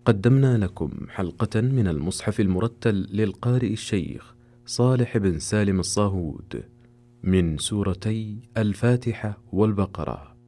قدمنا لكم حلقة من المصحف المرتل للقارئ الشيخ صالح بن سالم الصاهود من سورتي الفاتحة والبقرة.